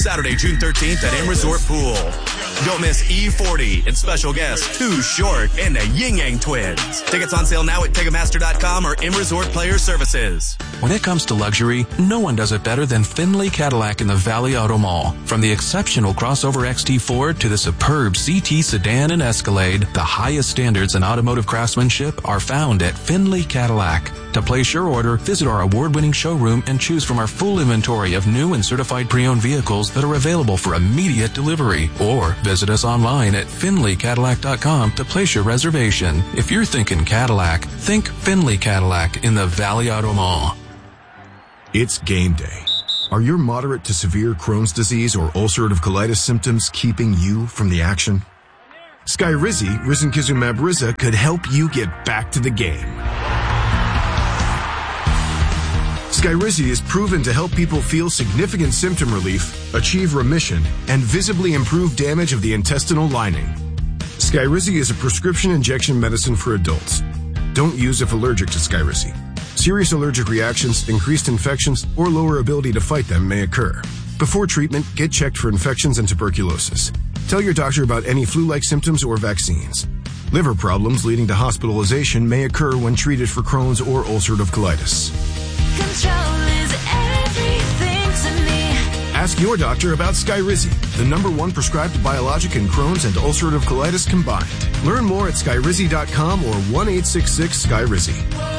Saturday, June 13th at M Resort Pool. Don't miss E40 and special guest Too Short and the Yin Yang Twins. Tickets on sale now at Ticketmaster.com or M Resort Player Services. When it comes to luxury, no one does it better than Findlay Cadillac in the Valley Auto Mall. From the exceptional crossover XT4 to the superb CT sedan and Escalade, the highest standards in automotive craftsmanship are found at Findlay Cadillac. To place your order, visit our award-winning showroom and choose from our full inventory of new and certified pre-owned vehicles that are available for immediate delivery. Or visit us online at FindlayCadillac.com to place your reservation. If you're thinking Cadillac, think Findlay Cadillac in the Valley Auto Mall. It's game day. Are your moderate to severe Crohn's disease or ulcerative colitis symptoms keeping you from the action? Skyrizi, risankizumab Riza, could help you get back to the game. Skyrizi is proven to help people feel significant symptom relief, achieve remission, and visibly improve damage of the intestinal lining. Skyrizi is a prescription injection medicine for adults. Don't use if allergic to Skyrizi. Serious allergic reactions, increased infections, or lower ability to fight them may occur. Before treatment, get checked for infections and tuberculosis. Tell your doctor about any flu-like symptoms or vaccines. Liver problems leading to hospitalization may occur when treated for Crohn's or ulcerative colitis. Control is everything to me. Ask your doctor about Skyrizi, the #1 prescribed biologic in Crohn's and ulcerative colitis combined. Learn more at Skyrizi.com or 1-866-SKYRIZI.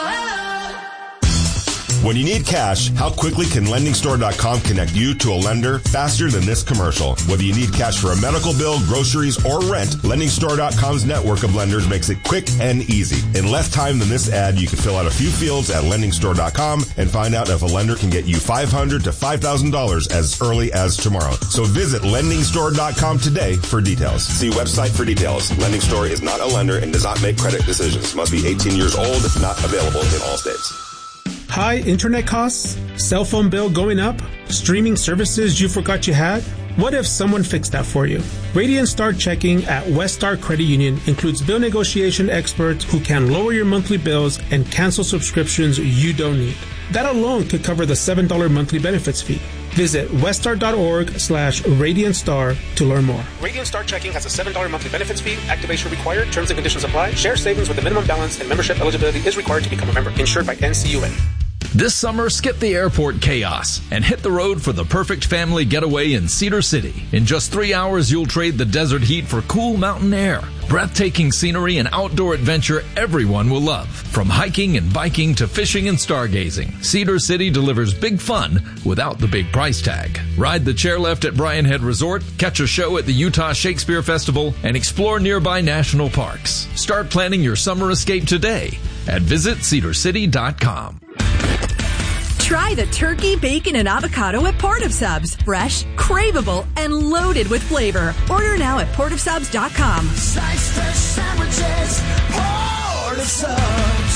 When you need cash, how quickly can LendingStore.com connect you to a lender faster than this commercial? Whether you need cash for a medical bill, groceries, or rent, LendingStore.com's network of lenders makes it quick and easy. In less time than this ad, you can fill out a few fields at LendingStore.com and find out if a lender can get you $500 to $5,000 as early as tomorrow. So visit LendingStore.com today for details. See website for details. Lending Store is not a lender and does not make credit decisions. Must be 18 years old. Not available in all states. High internet costs? Cell phone bill going up? Streaming services you forgot you had? What if someone fixed that for you? Radiant Star Checking at West Star Credit Union includes bill negotiation experts who can lower your monthly bills and cancel subscriptions you don't need. That alone could cover the $7 monthly benefits fee. Visit weststar.org/RadiantStar to learn more. Radiant Star Checking has a $7 monthly benefits fee. Activation required. Terms and conditions apply. Share savings with a minimum balance and membership eligibility is required to become a member. Insured by NCUA. This summer, skip the airport chaos and hit the road for the perfect family getaway in Cedar City. In just 3 hours, you'll trade the desert heat for cool mountain air. Breathtaking scenery and outdoor adventure everyone will love. From hiking and biking to fishing and stargazing, Cedar City delivers big fun without the big price tag. Ride the chairlift at Bryan Head Resort, catch a show at the Utah Shakespeare Festival, and explore nearby national parks. Start planning your summer escape today at visitcedarcity.com. Try the turkey, bacon, and avocado at Port of Subs. Fresh, craveable, and loaded with flavor. Order now at portofsubs.com. Slice fresh sandwiches, Port of Subs.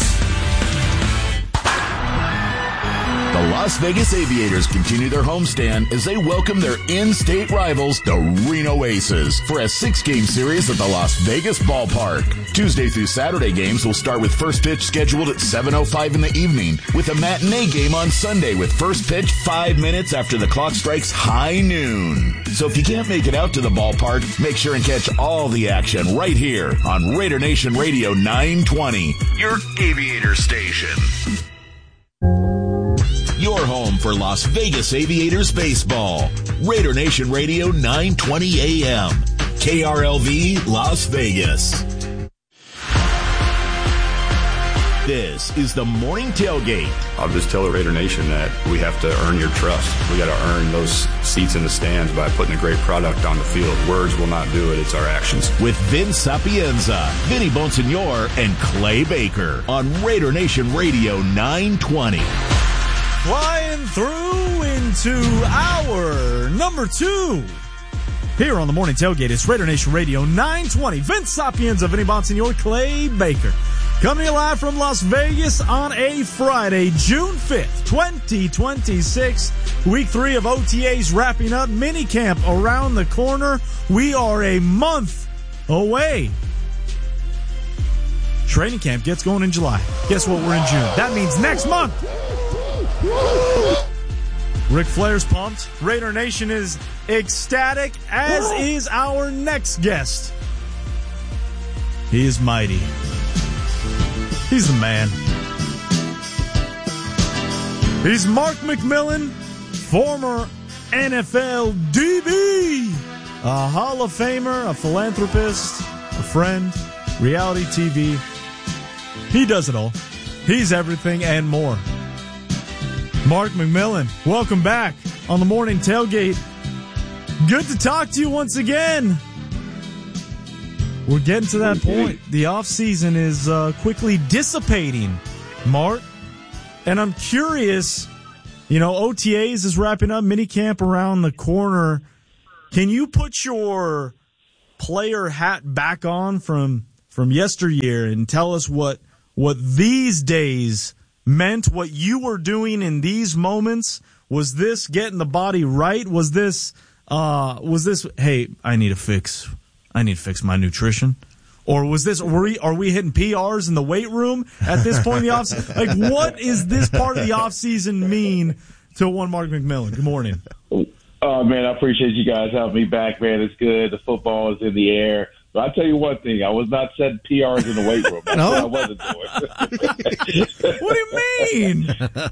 The Las Vegas Aviators continue their homestand as they welcome their in-state rivals, the Reno Aces, for a 6-game series at the Las Vegas Ballpark. Tuesday through Saturday games will start with first pitch scheduled at 7:05 in the evening, with a matinee game on Sunday with first pitch 5 minutes after the clock strikes high noon. So if you can't make it out to the ballpark, make sure and catch all the action right here on Raider Nation Radio 920, your Aviator station. Your home for Las Vegas Aviators baseball. Raider Nation Radio 920 AM. KRLV Las Vegas. This is the Morning Tailgate. I'll just tell the Raider Nation that we have to earn your trust. We got to earn those seats in the stands by putting a great product on the field. Words will not do it. It's our actions. With Vince Sapienza, Vinny Bonsignor, and Clay Baker on Raider Nation Radio 920. Flying through into hour number 2 here on the Morning Tailgate. It's Raider Nation Radio 920. Vince Sapienza, Vinny Bonsignor, Clay Baker. Coming live from Las Vegas on a Friday, June 5th, 2026. Week 3 of OTAs wrapping up. Minicamp around the corner. We are a month away. Training camp gets going in July. Guess what? We're in June. That means next month. Ric Flair's pumped. Raider Nation is ecstatic, as is our next guest. He is mighty. He's the man. He's Mark McMillan, former NFL DB, a Hall of Famer, a philanthropist, a friend, reality TV. He does it all. He's everything and more. Mark McMillan, welcome back on the Morning Tailgate. Good to talk to you once again. We're getting to that point. The offseason is quickly dissipating, Mark. And I'm curious, OTAs is wrapping up, minicamp around the corner. Can you put your player hat back on from yesteryear and tell us what these days meant, what you were doing in these moments? Was this getting the body right? Was this, hey, I need to fix my nutrition? Or was this, are we hitting PRs in the weight room at this point in the offseason? Like, what is this part of the offseason mean to one Mark McMillan? Good morning. Oh, man, I appreciate you guys having me back, man. It's good. The football is in the air. But I'll tell you one thing. I was not setting PRs in the weight room. That's what I wasn't doing. What do you mean?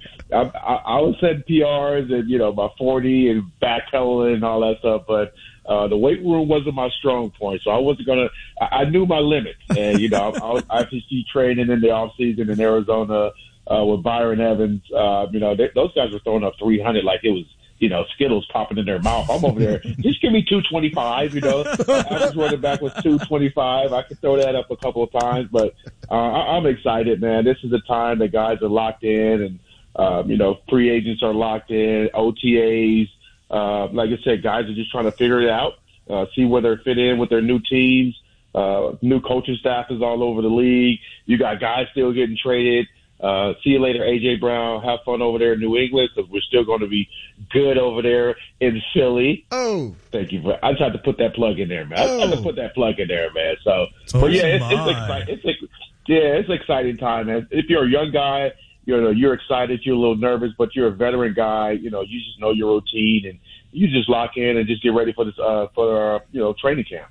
I was setting PRs and, my 40 and backpedaling and all that stuff, but the weight room wasn't my strong point, so I wasn't going to – I knew my limits. And, I was IPC training in the offseason in Arizona with Byron Evans. Those guys were throwing up 300 like it was, Skittles popping in their mouth. I'm over there. Just give me 225, Average running back was 225. I could throw that up a couple of times, but I'm excited, man. This is the time that guys are locked in and, free agents are locked in, OTAs. Like I said, guys are just trying to figure it out, see where they fit in with their new teams. New coaching staff is all over the league. You got guys still getting traded. See you later, A.J. Brown. Have fun over there in New England because we're still going to be good over there in Philly. Oh. Thank you. I just had to put that plug in there, man. I had to put that plug in there, man. So, but yeah, it's an exciting time, man. If you're a young guy, you're excited, you're a little nervous, but you're a veteran guy. You just know your routine, and you just lock in and just get ready for this training camp.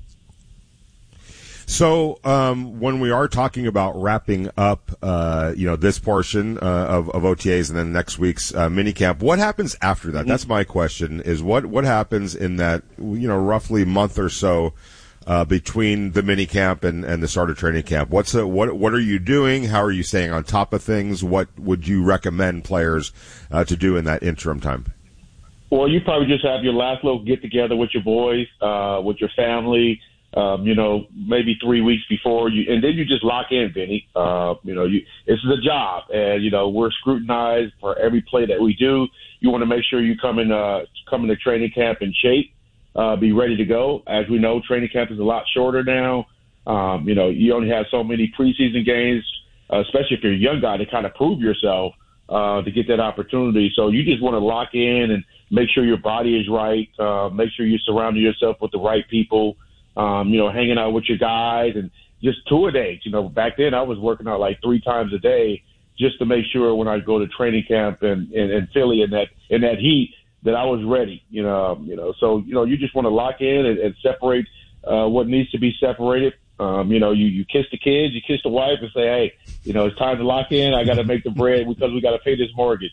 So when we are talking about wrapping up, this portion of OTAs and then next week's minicamp, what happens after that? That's my question. Is what happens in that roughly month or so between the minicamp and the start of training camp? What are you doing? How are you staying on top of things? What would you recommend players to do in that interim time? Well, you probably just have your last little get together with your boys, with your family. Maybe 3 weeks before and then you just lock in, Vinny. This is a job, and we're scrutinized for every play that we do. You want to make sure you come into training camp in shape, be ready to go. As we know, training camp is a lot shorter now. You only have so many preseason games, especially if you're a young guy, to kind of prove yourself, to get that opportunity. So you just want to lock in and make sure your body is right. Make sure you surround yourself with the right people. Hanging out with your guys and just two-a-days. Back then I was working out like 3 times a day just to make sure when I go to training camp and Philly in that heat that I was ready. So you just want to lock in and separate what needs to be separated. You kiss the kids, you kiss the wife, and say, hey, it's time to lock in. I got to make the bread because we got to pay this mortgage.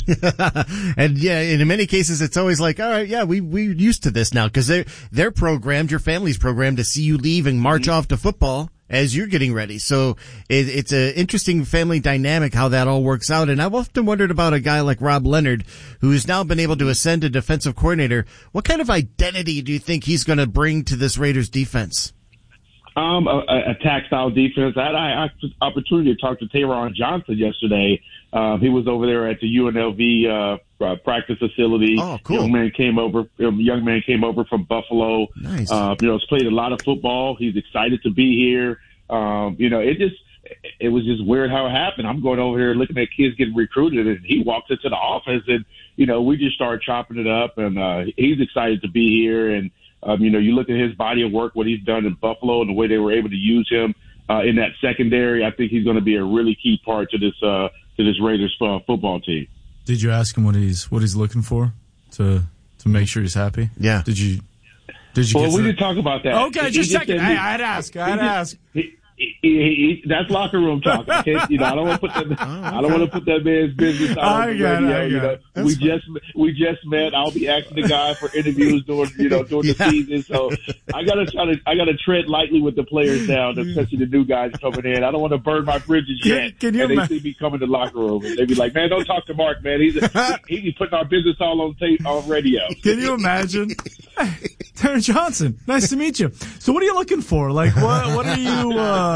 And yeah, in many cases, it's always like, all right, yeah, we're used to this now because they're programmed, your family's programmed to see you leave and march off to football as you're getting ready. So it's an interesting family dynamic how that all works out. And I've often wondered about a guy like Rob Leonard, who's now been able to ascend to defensive coordinator. What kind of identity do you think he's going to bring to this Raiders defense? A attack-style defense. I had an opportunity to talk to Taron Johnson yesterday. He was over there at the UNLV practice facility. Oh, cool. Young man came over from Buffalo. Nice. He's played a lot of football. He's excited to be here. It was just weird how it happened. I'm going over here looking at kids getting recruited, and he walks into the office, and we just started chopping it up, and he's excited to be here. And you look at his body of work, what he's done in Buffalo, and the way they were able to use him in that secondary. I think he's going to be a really key part to this Raiders football team. Did you ask him what he's looking for to make sure he's happy? Yeah. Did you? Well, we didn't talk about that. Okay, just checking. Hey, I'd ask. That's locker room talk. I can't, I don't want to put that. I don't want to put that man's business out on the radio. We just met. I'll be asking the guy for interviews during the season. So I gotta tread lightly with the players now, especially the new guys coming in. I don't want to burn my bridges yet. Can you they see me coming to the locker room and they be like, "Man, don't talk to Mark, man. He's putting our business all on tape on radio." Can you imagine? Hey, Terry Johnson, nice to meet you. So what are you looking for? Like, what are you,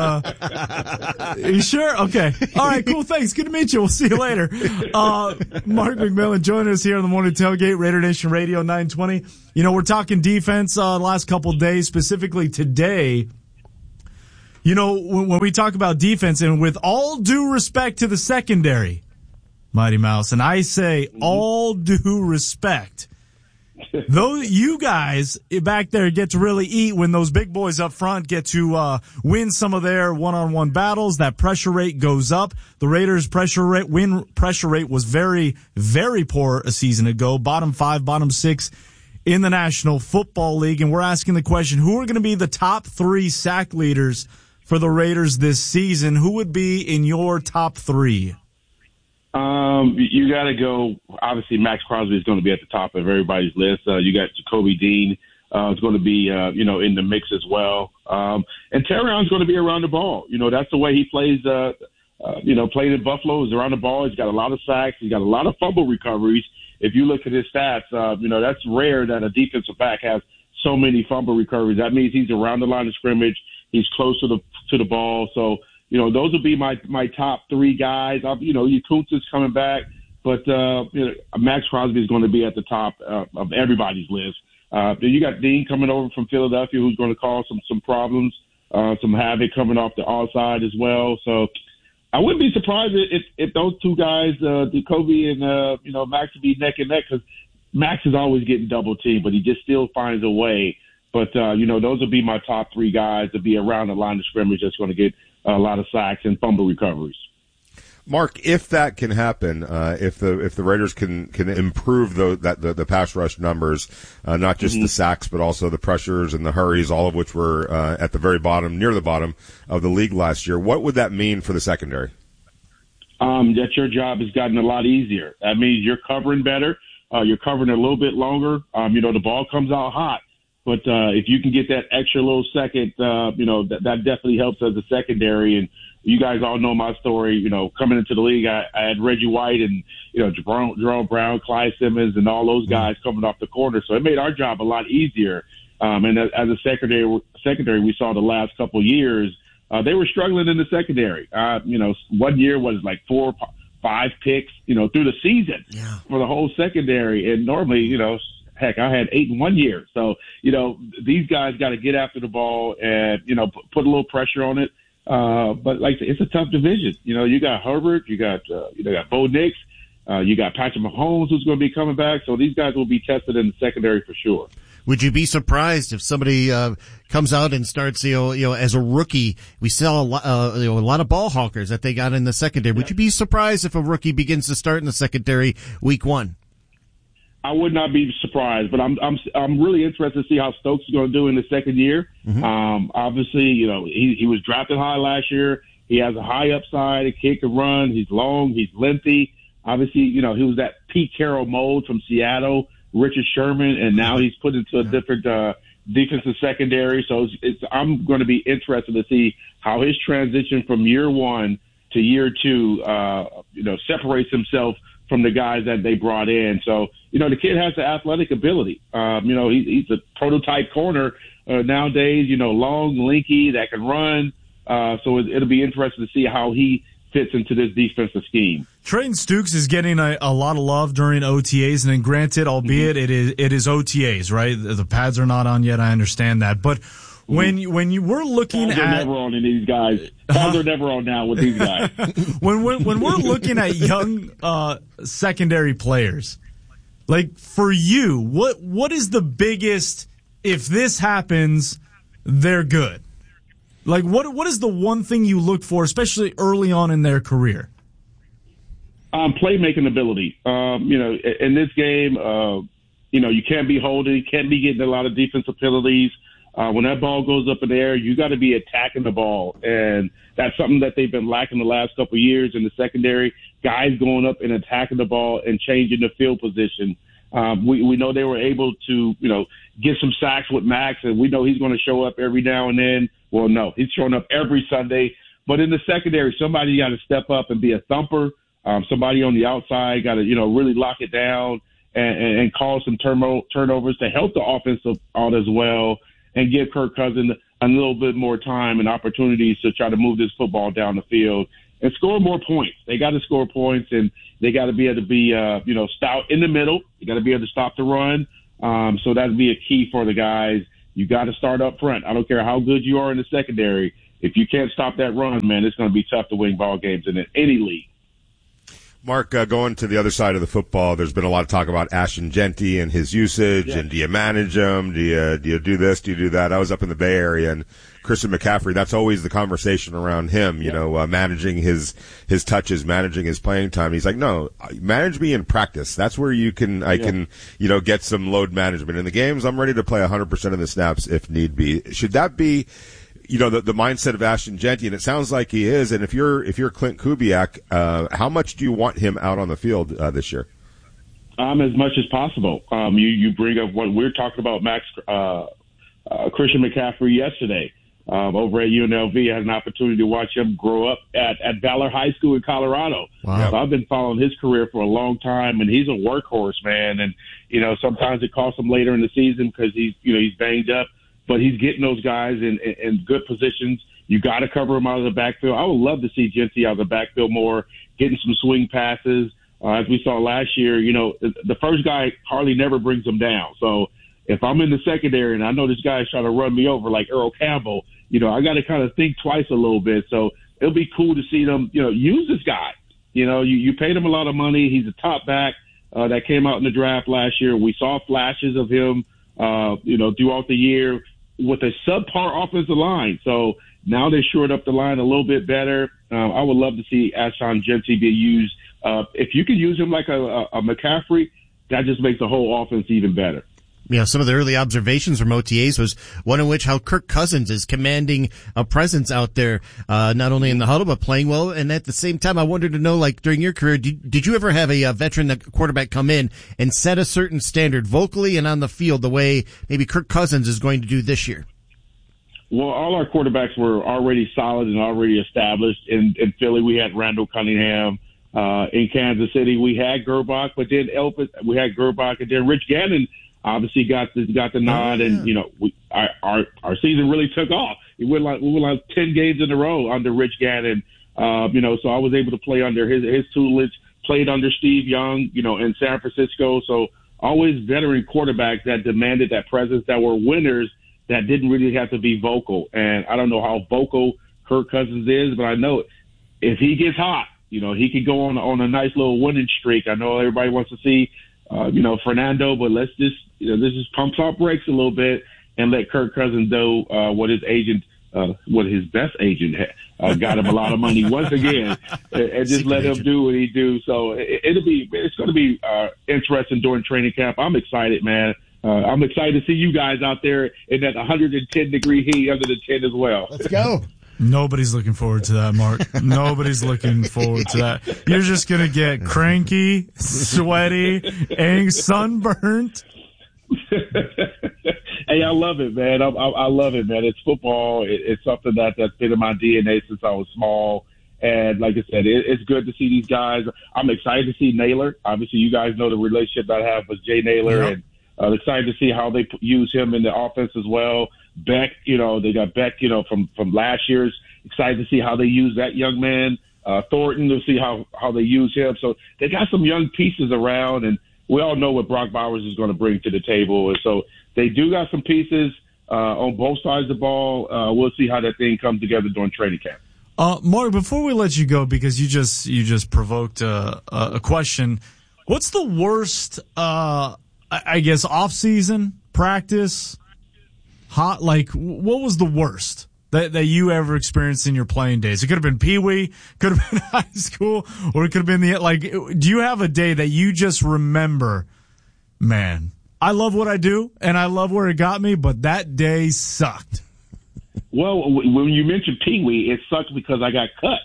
are you sure? Okay. All right, cool, thanks. Good to meet you. We'll see you later. Mark McMillan joining us here on the Morning Tailgate, Raider Nation Radio 920. We're talking defense, the last couple of days, specifically today. When we talk about defense, and with all due respect to the secondary, Mighty Mouse, and I say all due respect, though you guys back there get to really eat when those big boys up front get to win some of their one-on-one battles. That pressure rate goes up. The Raiders' win pressure rate was very, very poor a season ago. Bottom 5, bottom 6 in the National Football League. And we're asking the question, who are going to be the top 3 sack leaders for the Raiders this season? Who would be in your top 3? You got to go. Obviously, Max Crosby is going to be at the top of everybody's list. You got Jacoby Dean is going to be, in the mix as well. And Terrion's going to be around the ball. That's the way he plays. Played in Buffalo, is around the ball. He's got a lot of sacks. He's got a lot of fumble recoveries. If you look at his stats, that's rare that a defensive back has so many fumble recoveries. That means he's around the line of scrimmage. He's close to the ball. So. Those would be my top 3 guys. Kuntz is coming back, but Max Crosby is going to be at the top of everybody's list. Then you got Dean coming over from Philadelphia, who's going to cause some problems, some havoc coming off the outside as well. So I wouldn't be surprised if those 2 guys, Jacoby and Max, would be neck and neck, because Max is always getting double teamed, but he just still finds a way. But those would be my top 3 guys to be around the line of scrimmage that's going to get a lot of sacks and fumble recoveries. Mark, if that can happen, if the Raiders can improve the pass rush numbers, not just the sacks, but also the pressures and the hurries, all of which were at the very bottom, near the bottom of the league last year, what would that mean for the secondary? That your job has gotten a lot easier. That means you're covering better. You're covering a little bit longer. The ball comes out hot. But if you can get that extra little second, that definitely helps as a secondary. And you guys all know my story. Coming into the league, I had Reggie White and Jerome Brown, Clyde Simmons, and all those guys coming off the corner. So it made our job a lot easier. And as a secondary, we saw the last couple of years they were struggling in the secondary. 1 year was like 4, 5 picks, through the season for the whole secondary. And normally, heck, I had 8 in 1 year. So, these guys got to get after the ball and, put a little pressure on it. But like it's a tough division. You got Herbert, you got Bo Nix, you got Patrick Mahomes who's going to be coming back. So these guys will be tested in the secondary for sure. Would you be surprised if somebody comes out and starts, as a rookie? We saw a lot of ball hawkers that they got in the secondary. Would you be surprised if a rookie begins to start in the secondary week 1? I would not be surprised, but I'm really interested to see how Stokes is going to do in the second year. Obviously, he was drafted high last year. He has a high upside. A kid can run. He's long. He's lengthy. Obviously, he was that Pete Carroll mold from Seattle, Richard Sherman, and now he's put into a different defensive secondary. So I'm going to be interested to see how his transition from year 1 to year 2, separates himself from the guys that they brought in. So, the kid has the athletic ability. He's a prototype corner nowadays, long, lanky, that can run. So it'll be interesting to see how he fits into this defensive scheme. Trayton Stukes is getting a lot of love during OTAs, and then granted, albeit it is OTAs, right? The pads are not on yet, I understand that. But when you were looking pads at... are never on in these guys. Pads are never on now with these guys. when we're looking at young secondary players, like for you, what is the biggest, if this happens, they're good? Like what is the one thing you look for, especially early on in their career? Playmaking ability. In this game, you can't be holding, can't be getting a lot of defensive penalties. When that ball goes up in the air, you got to be attacking the ball. And that's something that they've been lacking the last couple of years in the secondary. Guys going up and attacking the ball and changing the field position. We know they were able to, get some sacks with Max, and we know he's going to show up every now and then. Well, no, he's showing up every Sunday. But in the secondary, somebody got to step up and be a thumper. Somebody on the outside got to, really lock it down and cause some turnovers to help the offensive out as well and give Kirk Cousins a little bit more time and opportunities to try to move this football down the field and score more points. They got to score points, and they got to be able to be, stout in the middle. You got to be able to stop the run. So that'd be a key for the guys. You got to start up front. I don't care how good you are in the secondary. If you can't stop that run, man, it's going to be tough to win ball games in any league. Mark, going to the other side of the football, there's been a lot of talk about Ashton Jeanty and his usage, and do you manage him? Do you do this? Do you do that? I was up in the Bay Area, and Christian McCaffrey, that's always the conversation around him, managing his touches, managing his playing time. He's like, no, manage me in practice. That's where I can, get some load management. In the games, I'm ready to play 100% of the snaps if need be. Should that be the mindset of Ashton Jeanty, and it sounds like he is. And if you're Clint Kubiak, how much do you want him out on the field this year? As much as possible. You bring up what we're talking about, Christian McCaffrey yesterday over at UNLV. I had an opportunity to watch him grow up at Valor High School in Colorado. Wow. So I've been following his career for a long time, and he's a workhorse, man. And sometimes it costs him later in the season because he's banged up. But he's getting those guys in good positions. You got to cover him out of the backfield. I would love to see Jeanty out of the backfield more, getting some swing passes. As we saw last year, the first guy hardly never brings him down. So if I'm in the secondary and I know this guy's trying to run me over like Earl Campbell, I got to kind of think twice a little bit. So it'll be cool to see them, use this guy. You paid him a lot of money. He's a top back that came out in the draft last year. We saw flashes of him, throughout the year, with a subpar offensive line. So now they shored up the line a little bit better. I would love to see Ashton Jeanty be used. If you can use him like a McCaffrey, that just makes the whole offense even better. Some of the early observations from OTAs was one in which how Kirk Cousins is commanding a presence out there, not only in the huddle, but playing well. And at the same time, I wanted to know, like, during your career, did you ever have a veteran quarterback come in and set a certain standard vocally and on the field the way maybe Kirk Cousins is going to do this year? Well, all our quarterbacks were already solid and already established. In Philly, we had Randall Cunningham. In Kansas City, we had Gerbach, but then we had Gerbach, and then Rich Gannon obviously got the nod, and our season really took off. We went like 10 games in a row under Rich Gannon. So I was able to play under his tutelage. Played under Steve Young, in San Francisco. So always veteran quarterbacks that demanded that presence, that were winners, that didn't really have to be vocal. And I don't know how vocal Kirk Cousins is, but I know if he gets hot, he could go on a nice little winning streak. I know everybody wants to see Fernando, but let's just pump our brakes a little bit and let Kirk Cousins do what his best agent got him a lot of money once again, and just let him do what he do. So it's going to be interesting during training camp. I'm excited, man. I'm excited to see you guys out there in that 110-degree heat under the tent as well. Let's go. Nobody's looking forward to that, Mark. Nobody's looking forward to that. You're just going to get cranky, sweaty, and sunburnt. Hey, I love it, man. I love it, man. It's football. It's something that's been in my DNA since I was small. And like I said, it's good to see these guys. I'm excited to see Naylor. Obviously, you guys know the relationship I have with Jay Naylor, and excited to see how they use him in the offense as well. Beck, they got Beck, from last year's. Excited to see how they use that young man. Thornton, to see how they use him. So they got some young pieces around, and we all know what Brock Bowers is going to bring to the table. And so they do got some pieces on both sides of the ball. We'll see how that thing comes together during training camp. Mark, before we let you go, because you just provoked a question, what's the worst, off-season practice? What was the worst that you ever experienced in your playing days? It could have been Pee Wee, could have been high school, or it could have been do you have a day that you just remember, man, I love what I do and I love where it got me, but that day sucked? Well, when you mentioned Pee Wee, it sucked because I got cut.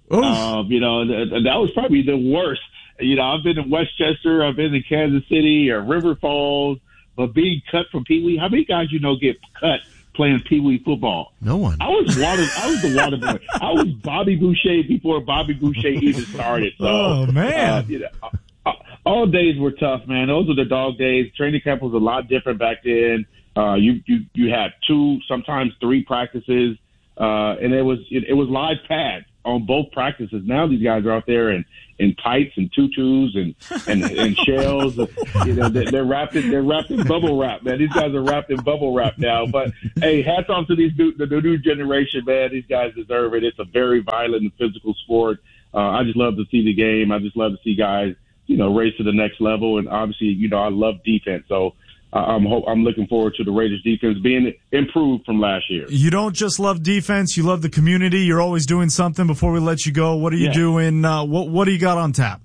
That was probably the worst. I've been in Westchester, I've been in Kansas City or River Falls, but being cut from Pee Wee, how many guys get cut playing Pee Wee football? No one. I was the water boy. I was Bobby Boucher before Bobby Boucher even started. So, oh man. All days were tough, man. Those were the dog days. Training camp was a lot different back then. You had 2, sometimes 3 practices, and it was live pads on both practices. Now these guys are out there in tights and tutus and shells. They're wrapped in bubble wrap, man. These guys are wrapped in bubble wrap now. But hey, hats off to the new generation, man. These guys deserve it. It's a very violent and physical sport. I just love to see the game. I just love to see guys, race to the next level. And obviously, I love defense. So I'm looking forward to the Raiders defense being improved from last year. You don't just love defense, you love the community. You're always doing something. Before we let you go, what are you doing? What do you got on tap?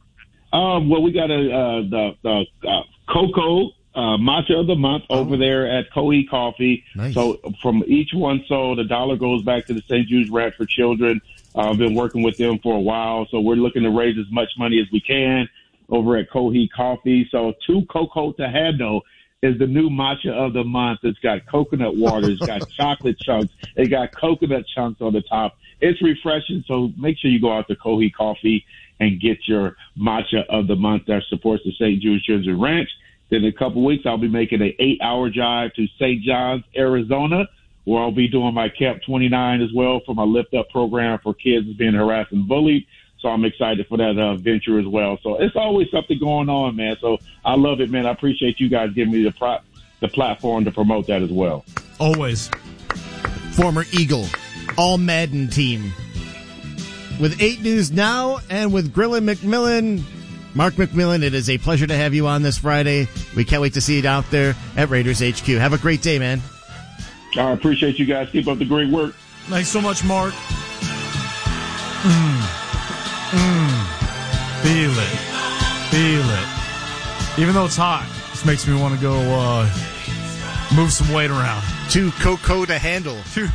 Well, we got the Cocoa Matcha of the Month over there at Cohe Coffee. Nice. So from each one sold, $1 goes back to the St. Jude's Ranch for Children. I've been working with them for a while, so we're looking to raise as much money as we can over at Cohe Coffee. So 2 Cocoa to handle is the new matcha of the month. It's got coconut water. It's got chocolate chunks. It got coconut chunks on the top. It's refreshing. So make sure you go out to Cohe Coffee and get your matcha of the month that supports the St. Jude's Children's Ranch. Then in a couple weeks, I'll be making an 8-hour drive to St. John's, Arizona, where I'll be doing my Camp 29 as well for my Lift Up program for kids being harassed and bullied. So I'm excited for that venture as well. So it's always something going on, man. So I love it, man. I appreciate you guys giving me the platform to promote that as well. Always. Former Eagle, all Madden team. With 8 News Now and with Grillin' McMillan, Mark McMillan, it is a pleasure to have you on this Friday. We can't wait to see you out there at Raiders HQ. Have a great day, man. I appreciate you guys. Keep up the great work. Thanks so much, Mark. Feel it. Even though it's hot, this makes me want to go move some weight around. 2 Cocoa to handle.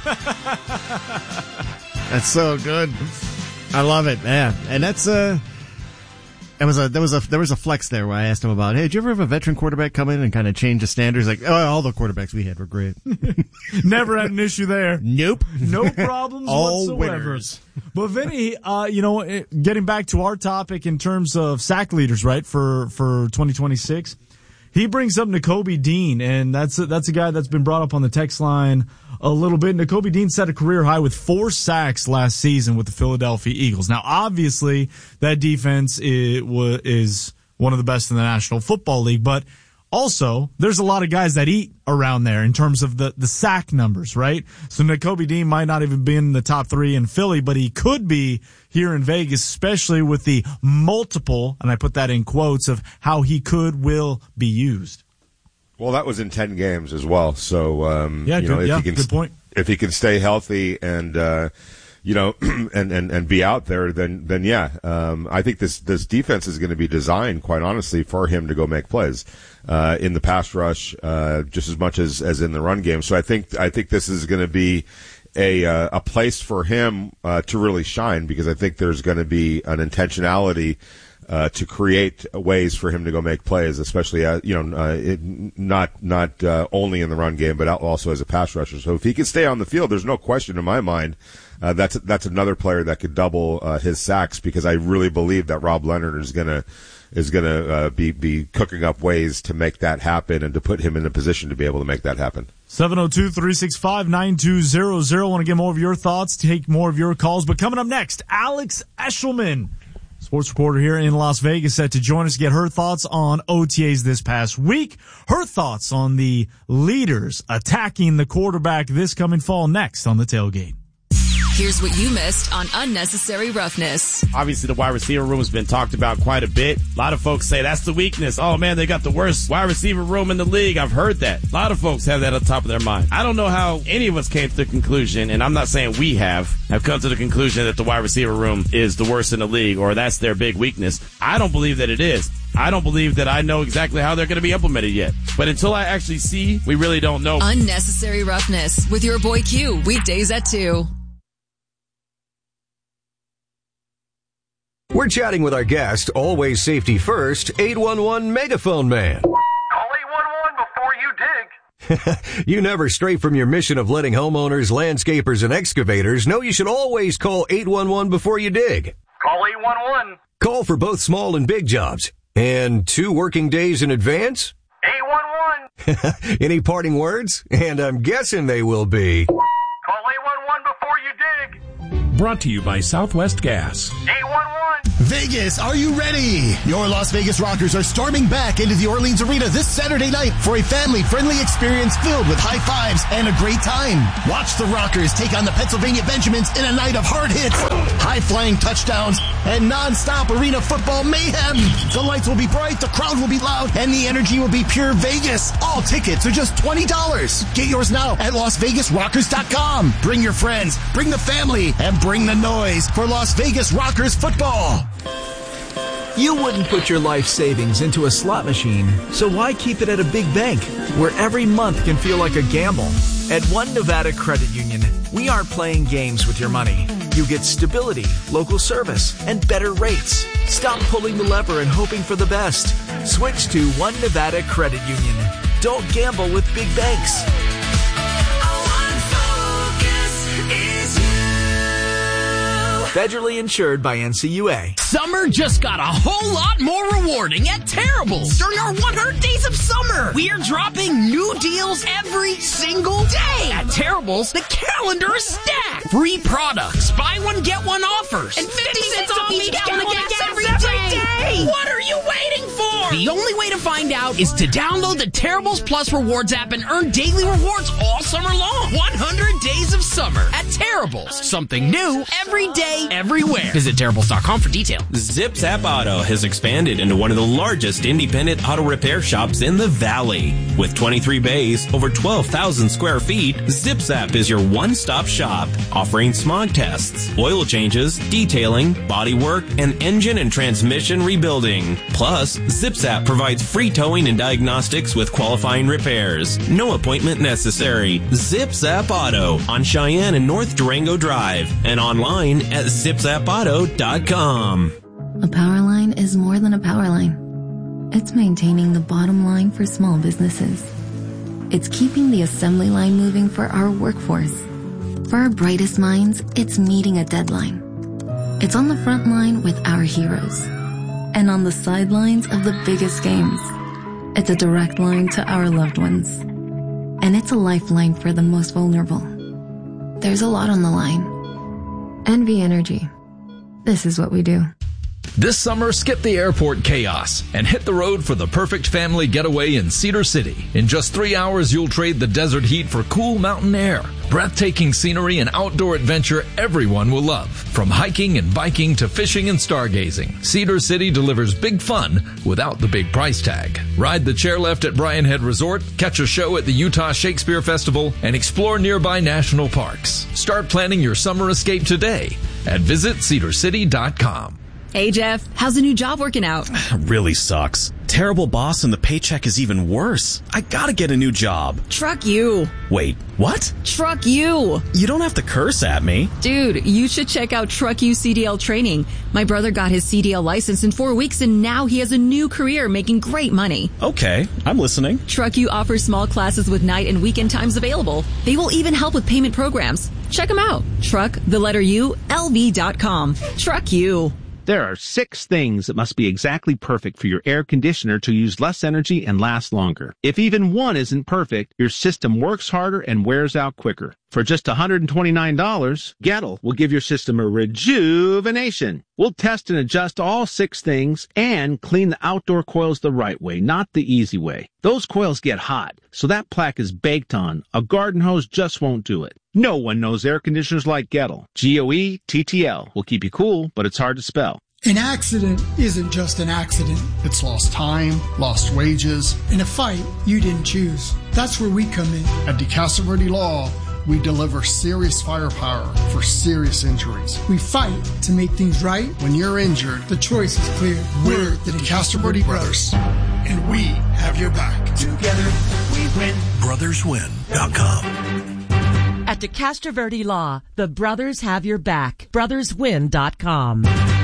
That's so good. I love it, man. And that's there was a flex there where I asked him about, hey, did you ever have a veteran quarterback come in and kind of change the standards? Like, all the quarterbacks we had were great. Never had an issue there. Nope. No problems all whatsoever. Winners. But Vinny, getting back to our topic in terms of sack leaders, right, for 2026, he brings up Nakobe Dean, and that's a guy that's been brought up on the text line a little bit. Nakobe Dean set a career high with 4 sacks last season with the Philadelphia Eagles. Now, obviously, that defense is one of the best in the National Football League, but also, there's a lot of guys that eat around there in terms of the sack numbers, right? So Nakobe Dean might not even be in the top 3 in Philly, but he could be here in Vegas, especially with the multiple, and I put that in quotes, of how he will be used. Well, that was in 10 games as well. So, good point. If he can stay healthy and, and be out there, then yeah. I think this defense is going to be designed, quite honestly, for him to go make plays, in the pass rush, just as much as in the run game. So I think this is going to be a place for him, to really shine, because I think there's going to be an intentionality, to create ways for him to go make plays, especially not only in the run game, but also as a pass rusher. So if he can stay on the field, there's no question in my mind that's another player that could double his sacks, because I really believe that Rob Leonard is gonna be cooking up ways to make that happen and to put him in a position to be able to make that happen. 702-365-9200. Want to get more of your thoughts, take more of your calls. But coming up next, Alex Eshelman, sports reporter here in Las Vegas, set to join us, get her thoughts on OTAs this past week, her thoughts on the leaders attacking the quarterback this coming fall, next on The Tailgate. Here's what you missed on Unnecessary Roughness. Obviously, the wide receiver room has been talked about quite a bit. A lot of folks say that's the weakness. Oh, man, they got the worst wide receiver room in the league. I've heard that. A lot of folks have that on top of their mind. I don't know how any of us came to the conclusion, and I'm not saying we have come to the conclusion that the wide receiver room is the worst in the league or that's their big weakness. I don't believe that it is. I don't believe that I know exactly how they're going to be implemented yet. But until I actually see, we really don't know. Unnecessary Roughness with your boy Q, weekdays at 2. We're chatting with our guest, always safety first, 811 Megaphone Man. Call 811 before you dig. You never stray from your mission of letting homeowners, landscapers, and excavators know you should always call 811 before you dig. Call 811. Call for both small and big jobs. And 2 working days in advance? 811. Any parting words? And I'm guessing they will be... Call 811 before you dig. Brought to you by Southwest Gas. 811. Vegas, are you ready? Your Las Vegas Rockers are storming back into the Orleans Arena this Saturday night for a family-friendly experience filled with high fives and a great time. Watch the Rockers take on the Pennsylvania Benjamins in a night of hard hits, high-flying touchdowns, and non-stop arena football mayhem. The lights will be bright, the crowd will be loud, and the energy will be pure Vegas. All tickets are just $20. Get yours now at LasVegasRockers.com. Bring your friends, bring the family, and bring the noise for Las Vegas Rockers football. You wouldn't put your life savings into a slot machine, so why keep it at a big bank where every month can feel like a gamble? At One Nevada Credit Union, we aren't playing games with your money. You get stability, local service, and better rates. Stop pulling the lever and hoping for the best. Switch to One Nevada Credit Union. Don't gamble with big banks. Federally insured by NCUA. Summer just got a whole lot more rewarding at Terrible's. During our 100 Days of Summer, we're dropping new deals every single day. At Terrible's, the calendar is stacked. Free products, buy one, get one offers, and 50 cents off each gallon of gas every day. What are you waiting for? The only way to find out is to download the Terrible's Plus Rewards app and earn daily rewards all summer long. 100 Days of Summer at Terrible's. Something new every day, everywhere. Visit Terrible's.com for details. Zips App Auto has expanded into one of the largest independent auto repair shops in the Valley. With 23 bays, over 12,000 square feet, Zips App is your one-stop shop, offering smog tests, oil changes, detailing, body work, and engine and transmission rebuilding. Plus, Zips App provides free towing and diagnostics with qualifying repairs. No appointment necessary. Zips App Auto on Cheyenne and North Durango Drive and online at zipsappauto.com. A power line is more than a power line. It's maintaining the bottom line for small businesses. It's keeping the assembly line moving for our workforce. For our brightest minds, it's meeting a deadline. It's on the front line with our heroes. And on the sidelines of the biggest games. It's a direct line to our loved ones. And it's a lifeline for the most vulnerable. There's a lot on the line. NV Energy. This is what we do. This summer, skip the airport chaos and hit the road for the perfect family getaway in Cedar City. In just 3 hours, you'll trade the desert heat for cool mountain air. Breathtaking scenery and outdoor adventure everyone will love. From hiking and biking to fishing and stargazing, Cedar City delivers big fun without the big price tag. Ride the chairlift at Bryan Head Resort, catch a show at the Utah Shakespeare Festival, and explore nearby national parks. Start planning your summer escape today at visitcedarcity.com. Hey, Jeff, how's the new job working out? Really sucks. Terrible boss and the paycheck is even worse. I gotta get a new job. Truck you. Wait, what? Truck you. You don't have to curse at me. Dude, you should check out Truck You CDL training. My brother got his CDL license in 4 weeks and now he has a new career making great money. Okay, I'm listening. Truck You offers small classes with night and weekend times available. They will even help with payment programs. Check them out. LV.com. Truck You. There are 6 things that must be exactly perfect for your air conditioner to use less energy and last longer. If even one isn't perfect, your system works harder and wears out quicker. For just $129, Gettle will give your system a rejuvenation. We'll test and adjust all 6 things and clean the outdoor coils the right way, not the easy way. Those coils get hot, so that plaque is baked on. A garden hose just won't do it. No one knows air conditioners like Gettle. Goettl will keep you cool, but it's hard to spell. An accident isn't just an accident. It's lost time, lost wages, and a fight you didn't choose. That's where we come in. At DeCastro Law, we deliver serious firepower for serious injuries. We fight to make things right. When you're injured, the choice is clear. We're the DeCastro Brothers, and we have your back. Together, we win. BrothersWin.com. At DeCastro Verde Law, the brothers have your back. BrothersWin.com.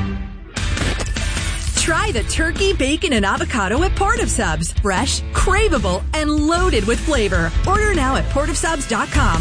Try the turkey, bacon, and avocado at Port of Subs. Fresh, craveable, and loaded with flavor. Order now at portofsubs.com.